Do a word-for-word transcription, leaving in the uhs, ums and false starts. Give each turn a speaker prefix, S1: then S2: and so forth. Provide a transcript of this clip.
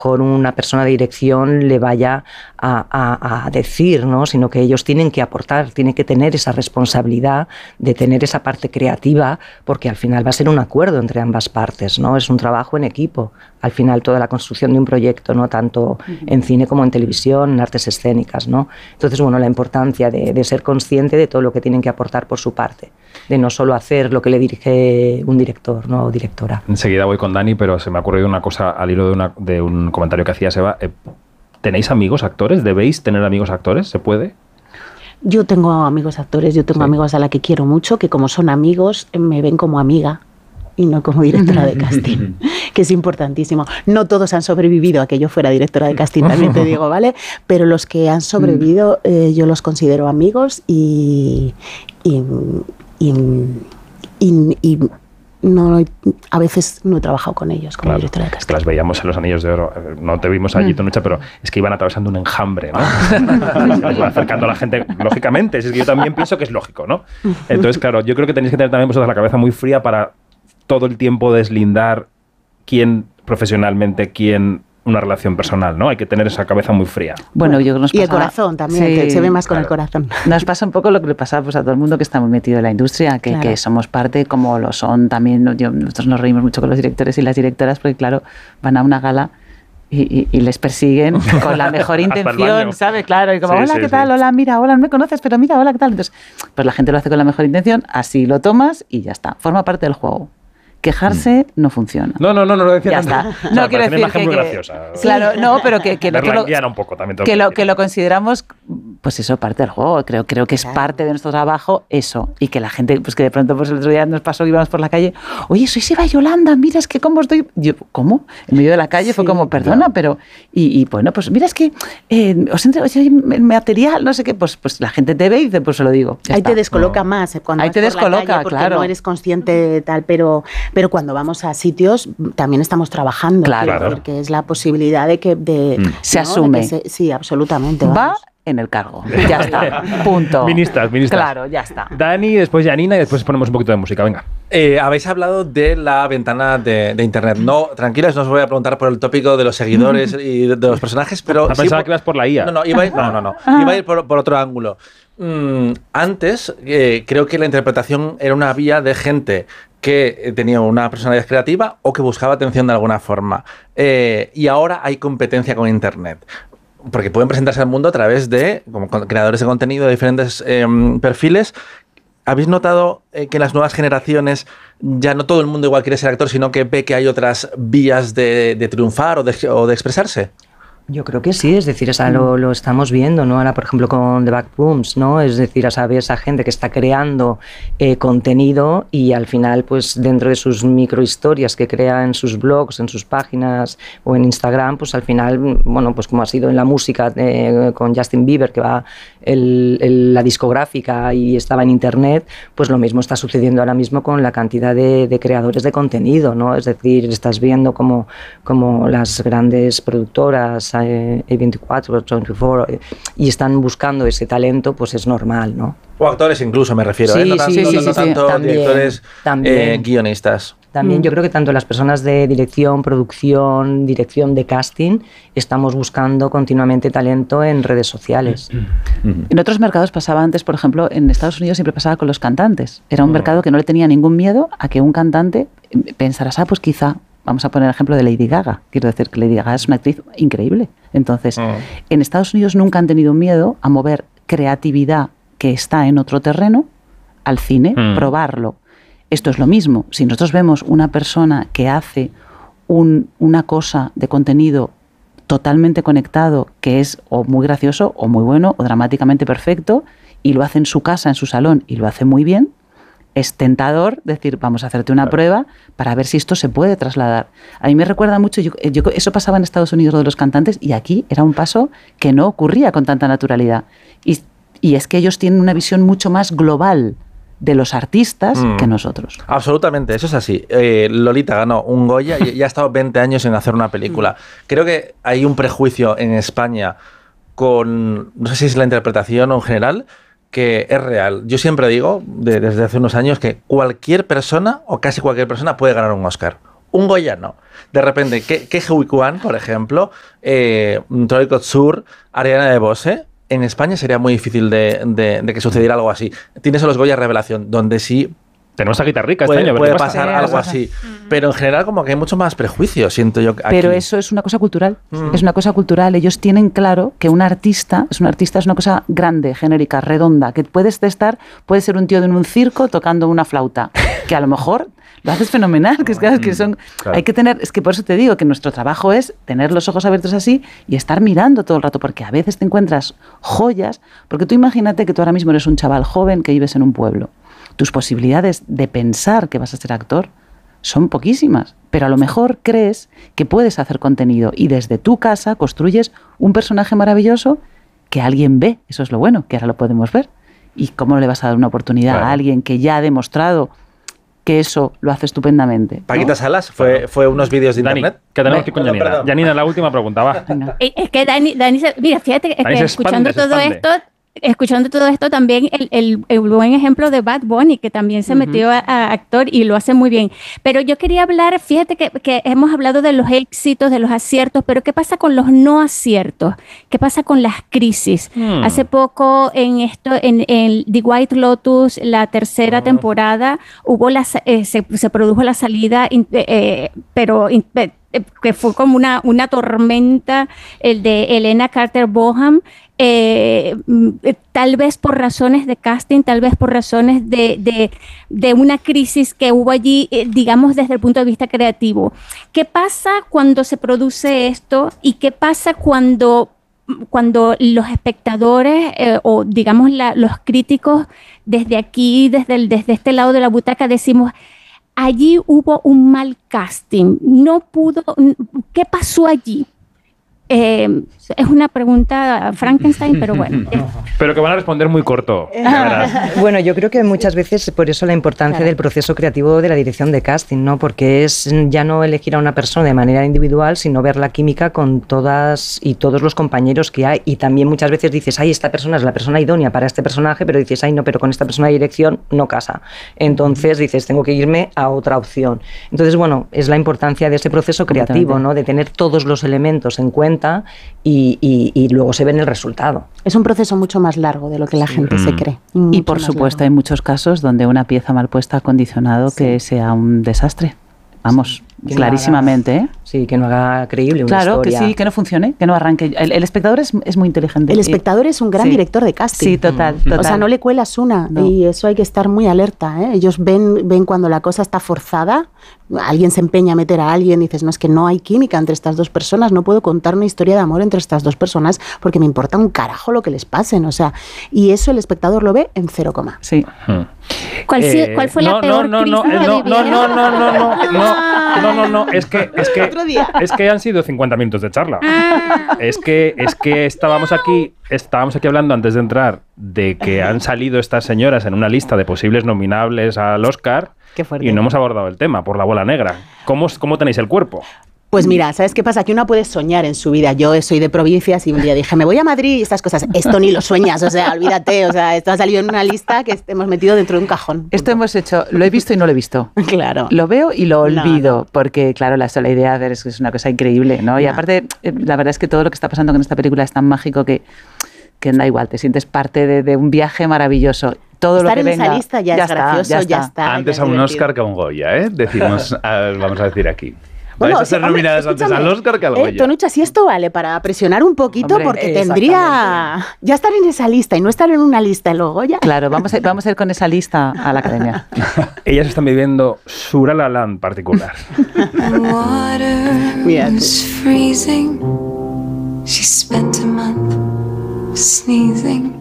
S1: una persona de dirección le vaya a, a, a decir, ¿no? Sino que ellos tienen que aportar, tienen que tener esa responsabilidad de tener esa parte creativa, porque al final va a ser un acuerdo entre ambas partes, ¿no? Es un trabajo en equipo, al final toda la construcción de un proyecto, ¿no? Tanto en cine como en televisión, en artes escénicas, ¿no? Entonces, bueno, la importancia de, de ser consciente de todo lo que tienen que aportar por su parte, de no solo hacer lo que le dirige un director, ¿no? O directora.
S2: Enseguida voy con Dani, pero se me ha ocurrido una cosa al hilo de, una, de un comentario que hacía Seba. ¿Tenéis amigos actores? ¿Debéis tener amigos actores? ¿Se puede?
S3: Yo tengo amigos actores, yo tengo sí. amigos a la que quiero mucho, que como son amigos, me ven como amiga y no como directora de casting, que es importantísimo. No todos han sobrevivido a que yo fuera directora de casting, también te digo, ¿vale? Pero los que han sobrevivido, eh, yo los considero amigos y... y, y, y, y no, a veces no he trabajado con ellos como claro, directora de casting.
S2: Que las veíamos en los Anillos de Oro, no te vimos allí, mm. Nucha, pero es que iban atravesando un enjambre, ¿no? Iban acercando a la gente, lógicamente, es que yo también pienso que es lógico, ¿no? Entonces, claro, yo creo que tenéis que tener también vosotros la cabeza muy fría para todo el tiempo deslindar quién profesionalmente, quién una relación personal, ¿no? Hay que tener esa cabeza muy fría.
S3: Bueno, yo nos pasa, y el corazón también, sí, que se ve más con claro. el corazón.
S4: Nos pasa un poco lo que le pasa pues, a todo el mundo que está muy metido en la industria, que, claro. que somos parte, como lo son también, yo, nosotros nos reímos mucho con los directores y las directoras, porque claro, van a una gala y, y, y les persiguen con la mejor intención, ¿sabes? Claro, y como, sí, hola, sí, ¿qué sí. tal? Hola, mira, hola, no me conoces, pero mira, hola, ¿qué tal? Entonces, pues la gente lo hace con la mejor intención, así lo tomas y ya está, forma parte del juego. Quejarse no funciona.
S2: No, no, no, no lo decía.
S4: Ya está. No,
S2: o sea,
S4: quiero decir
S2: imagen
S4: que,
S2: muy
S4: que
S2: graciosa.
S4: Claro, no, pero que, que, lo, que, lo,
S2: un poco, también
S4: que, lo, que lo consideramos, pues eso, parte del juego. Creo, creo que es claro. parte de nuestro trabajo eso. Y que la gente, pues que de pronto pues el otro día nos pasó que íbamos por la calle, oye, soy Seba Yolanda, mira, es que cómo estoy... Yo, ¿cómo? En medio de la calle sí, fue como, perdona, ya. pero... Y, y bueno, pues mira, es que eh, os entrego el material, no sé qué, pues, pues la gente te ve y dice, pues se lo digo.
S3: Ahí está. Te descoloca no. más. Cuando
S4: Ahí te descoloca, claro.
S3: No eres consciente de tal, pero, pero cuando vamos a sitios también estamos trabajando,
S4: claro,
S3: quiero decir, que es la posibilidad de que de,
S4: mm. se
S3: ¿no?
S4: asume
S3: de que se, sí, absolutamente
S4: va
S3: vamos.
S4: En el cargo, ya está, punto.
S2: Ministras, ministras.
S4: Claro, ya está.
S2: Dani, después Janina y después ponemos un poquito de música, venga.
S5: Eh, habéis hablado de la ventana de, de internet. No, tranquilas, no os voy a preguntar por el tópico de los seguidores y de, de los personajes, pero...
S2: Ah,
S5: sí
S2: pensaba
S5: por,
S2: que ibas por la I A.
S5: No, no, iba a ir, no, no, no, iba a ir por, por otro ángulo. Mm, antes, eh, creo que la interpretación era una vía de gente que tenía una personalidad creativa o que buscaba atención de alguna forma. Eh, y ahora hay competencia con internet. Porque pueden presentarse al mundo a través de como creadores de contenido de diferentes eh, perfiles. ¿Habéis notado eh, que en las nuevas generaciones ya no todo el mundo igual quiere ser actor, sino que ve que hay otras vías de, de triunfar o de, o de expresarse?
S1: Yo creo que sí, es decir, o sea, lo, lo estamos viendo, ¿no? Ahora, por ejemplo, con The Backrooms, ¿no? Es decir, a saber, esa gente que está creando eh, contenido y al final, pues, dentro de sus microhistorias que crea en sus blogs, en sus páginas o en Instagram, pues al final, bueno, pues como ha sido en la música eh, con Justin Bieber, que va el, el, la discográfica y estaba en internet, pues lo mismo está sucediendo ahora mismo con la cantidad de, de creadores de contenido, ¿no? Es decir, estás viendo como, como las grandes productoras, A veinticuatro, veinticuatro, y están buscando ese talento, pues es normal, ¿no?
S5: O actores incluso, me refiero,
S1: sí,
S5: ¿eh? No tanto,
S1: sí, sí,
S5: no
S1: sí,
S5: tanto
S1: sí. También,
S5: directores,
S1: también.
S5: Eh, guionistas.
S1: También mm. yo creo que tanto las personas de dirección, producción, dirección de casting, estamos buscando continuamente talento en redes sociales.
S4: Mm-hmm. En otros mercados pasaba antes, por ejemplo, en Estados Unidos siempre pasaba con los cantantes. Era un mm. mercado que no le tenía ningún miedo a que un cantante pensara, ah, pues quizá... Vamos a poner el ejemplo de Lady Gaga. Quiero decir que Lady Gaga es una actriz increíble. Entonces, mm. en Estados Unidos nunca han tenido miedo a mover creatividad que está en otro terreno al cine, mm. probarlo. Esto es lo mismo. Si nosotros vemos una persona que hace un, una cosa de contenido totalmente conectado, que es o muy gracioso, o muy bueno, o dramáticamente perfecto, y lo hace en su casa, en su salón, y lo hace muy bien, es tentador decir, vamos a hacerte una claro. prueba para ver si esto se puede trasladar. A mí me recuerda mucho, yo, yo, eso pasaba en Estados Unidos de los cantantes y aquí era un paso que no ocurría con tanta naturalidad. Y, y es que ellos tienen una visión mucho más global de los artistas mm. que nosotros.
S5: Absolutamente, eso es así. Eh, Lolita ganó un Goya y, y ha estado veinte años en hacer una película. Mm. Creo que hay un prejuicio en España con, no sé si es la interpretación o en general, que es real. Yo siempre digo, de, desde hace unos años, que cualquier persona, o casi cualquier persona, puede ganar un Oscar. un Goya no. De repente, que, que Hui Kwan, por ejemplo, eh, Troy Kotsur, Ariana DeBose, en España sería muy difícil de, de, de que sucediera algo así. Tienes a los Goya Revelación, donde sí
S2: tenemos a Guitarrica
S5: puede,
S2: este año.
S5: puede
S2: ¿Qué
S5: pasar
S2: pasa?
S5: algo así. Pero en general como que hay mucho más prejuicio, siento yo. Aquí.
S4: Pero eso es una cosa cultural.
S5: Mm.
S4: Es una cosa cultural. Ellos tienen claro que un artista es un artista es una cosa grande, genérica, redonda, que puedes estar, puede ser un tío en un circo tocando una flauta, que a lo mejor lo haces fenomenal, que es que, que son,
S2: claro.
S4: hay que tener, es que por eso te digo que nuestro trabajo es tener los ojos abiertos así y estar mirando todo el rato, porque a veces te encuentras joyas, porque tú imagínate que tú ahora mismo eres un chaval joven que vives en un pueblo. Tus posibilidades de pensar que vas a ser actor son poquísimas, pero a lo mejor crees que puedes hacer contenido y desde tu casa construyes un personaje maravilloso que alguien ve, eso es lo bueno, que ahora lo podemos ver. ¿Y cómo le vas a dar una oportunidad
S2: Claro.
S4: a alguien que ya ha demostrado que eso lo hace estupendamente? ¿no?
S5: Paquita Salas fue, fue unos vídeos de
S2: Dani,
S5: internet.
S2: ¿qué tenemos
S5: Me-
S2: aquí con
S5: perdón,
S2: Janina?
S5: perdón.
S2: Janina, la última pregunta, va.
S4: Venga.
S6: Eh, Es que Dani, Dani se- mira, fíjate que,
S2: Dani
S6: que
S2: se
S6: escuchando
S2: expande, se
S6: todo
S2: expande.
S6: esto, escuchando todo esto también el, el, el buen ejemplo de Bad Bunny, que también se metió a, a actor y lo hace muy bien. Pero yo quería hablar, fíjate que, que hemos hablado de los éxitos, de los aciertos, pero ¿qué pasa con los no aciertos? ¿Qué pasa con las crisis?
S2: Hmm.
S6: Hace poco en esto, en, en The White Lotus, la tercera
S2: Oh.
S6: temporada, hubo la, sa- eh, se, se produjo la salida, in- eh, eh, pero in- eh, eh, que fue como una, una tormenta, el de Elena Carter Boham, eh, mm, eh, tal vez por razones de casting, tal vez por razones de, de, de una crisis que hubo allí, eh, digamos, desde el punto de vista creativo. ¿Qué pasa cuando se produce esto y qué pasa cuando cuando los espectadores eh, o digamos la- los críticos desde aquí, desde, el, desde este lado de la butaca decimos, allí hubo un mal casting, no pudo, ¿qué pasó allí? Eh, es una pregunta Frankenstein, pero bueno. eh,
S2: Pero que van a responder muy corto. ya verás.
S1: Bueno, yo creo que muchas veces por eso la importancia
S3: Claro.
S1: del proceso creativo de la dirección de casting, ¿no? Porque es ya no elegir a una persona de manera individual, sino ver la química con todas y todos los compañeros que hay. Y también muchas veces dices, ay, esta persona es la persona idónea para este personaje, pero dices, ay, no, pero con esta persona de dirección no casa. Entonces dices, tengo que irme a otra opción. Entonces, bueno, es la importancia de ese proceso creativo, ¿no? De tener todos los elementos en cuenta y, y, y luego se ve en el resultado.
S3: Es un proceso mucho más largo de lo que la gente se
S2: Mm.
S3: cree.
S4: Y
S3: Mucho
S4: por
S3: más
S4: supuesto
S3: largo.
S4: hay muchos casos donde una pieza mal puesta ha condicionado que sea un desastre. Vamos,
S1: Que no
S4: clarísimamente, ¿eh?
S1: Sí, que no haga creíble una
S4: Claro,
S1: historia.
S4: que sí, que no funcione, que no arranque. El, el espectador es, es muy inteligente.
S3: El
S4: Y-
S3: espectador es un gran
S4: sí.
S3: director de casting.
S4: Sí, total,
S1: Mm.
S4: total.
S3: O sea, no le cuelas una
S4: No.
S3: y eso hay que estar muy alerta, ¿eh? Ellos ven, ven cuando la cosa está forzada, alguien se empeña a meter a alguien, dices, no, es que no hay química entre estas dos personas, no puedo contar una historia de amor entre estas dos personas porque me importa un carajo lo que les pasen, o sea, y eso el espectador lo ve en cero coma.
S4: Sí.
S2: Hmm.
S6: ¿Cuál, sí-
S2: Eh,
S6: cuál fue
S2: no,
S6: la peor
S2: no, no,
S6: crisis
S2: no,
S6: que
S2: no, no,
S6: vivieron?
S2: no, no, no, no, no, no, no, no, es que, es que,
S3: Otro día.
S2: es que han sido cincuenta minutos de charla. Es que, es que estábamos aquí, estábamos aquí hablando antes de entrar de que han salido estas señoras en una lista de posibles nominables al Oscar
S3: Qué fuerte.
S2: y no hemos abordado el tema por la bola negra. ¿Cómo, cómo tenéis el cuerpo?
S3: Pues mira, ¿sabes qué pasa? Que uno puede soñar en su vida. Yo soy de provincias y un día dije, me voy a Madrid y estas cosas. Esto ni lo sueñas, o sea, olvídate. O sea, esto ha salido en una lista que hemos metido dentro de un cajón.
S4: Esto hemos hecho, lo he visto y no lo he visto.
S3: Claro.
S4: Lo veo y lo
S3: No,
S4: olvido,
S3: no.
S4: porque claro, la sola idea de es, es una cosa increíble, ¿no? Y
S3: No.
S4: aparte, eh, la verdad es que todo lo que está pasando con esta película es tan mágico que, que da igual, te sientes parte de, de un viaje maravilloso. Todo
S3: Estar
S4: lo que
S3: en
S4: venga,
S3: esa lista ya, es
S4: está,
S3: gracioso, ya está.
S7: Antes
S3: ya
S7: a
S3: es
S7: un
S3: divertido.
S7: Oscar que a un Goya, ¿eh? Decimos, ah, vamos a decir aquí.
S3: Bueno,
S7: Vais a ser
S3: sí, hombre,
S7: nominadas antes
S3: escúchame,
S7: al Oscar que al
S3: eh,
S7: Goya.
S3: Tonucha, si esto vale para presionar un poquito,
S4: Hombre,
S3: porque tendría ya estar en esa lista y no estar en una lista y luego ya.
S4: Claro, vamos a, vamos a ir con esa lista a la academia.
S2: Ellas están viviendo su La La Land particular.
S3: Mira tú.
S8: Water's freezing. She spent a month sneezing.